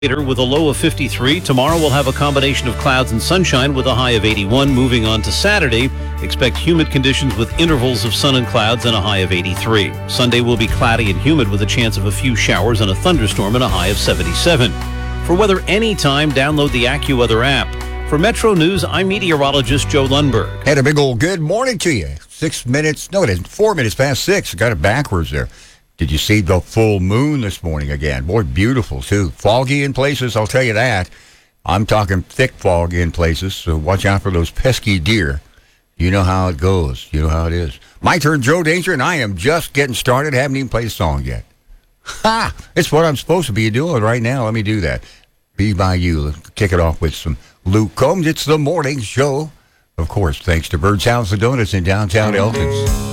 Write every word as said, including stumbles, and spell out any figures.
Later with a low of fifty-three. Tomorrow we'll have a combination of clouds and sunshine with a high of eighty-one. Moving on to Saturday, expect humid conditions with intervals of sun and clouds and a high of eighty-three. Sunday will be cloudy and humid with a chance of a few showers and a thunderstorm and a high of seventy-seven. For weather anytime, download the AccuWeather app. For Metro News, I'm meteorologist Joe Lundberg. Had a big old good morning to you. Six minutes, no, it isn't. Four minutes past six. Got it backwards there. Did you see the full moon this morning again? Boy, beautiful, too. Foggy in places, I'll tell you that. I'm talking thick fog in places, so watch out for those pesky deer. You know how it goes. You know how it is. My turn, Joe Danger, and I am just getting started. Haven't even played a song yet. Ha! It's what I'm supposed to be doing right now. Let me do that. Be by you. Let's kick it off with some Luke Combs. It's the morning show. Of course, thanks to Bird's House of Donuts in downtown Elkins.